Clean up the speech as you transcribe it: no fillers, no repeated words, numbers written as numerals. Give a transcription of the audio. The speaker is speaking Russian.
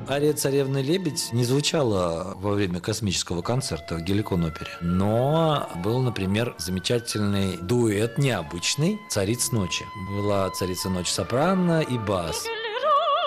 Ария «Царевна-лебедь» не звучала во время космического концерта в Геликон-опере. Но был, например, замечательный дуэт, необычный, «Царица ночи». Была «Царица ночи» сопрано и бас.